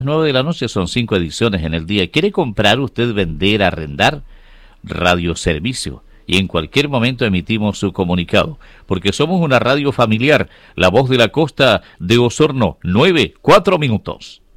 9 de la noche, son 5 ediciones en el día. ¿Quiere comprar, usted vender, arrendar? Radioservicio. Y en cualquier momento emitimos su comunicado, porque somos una radio familiar, la voz de la costa de Osorno, 9, 4 minutos.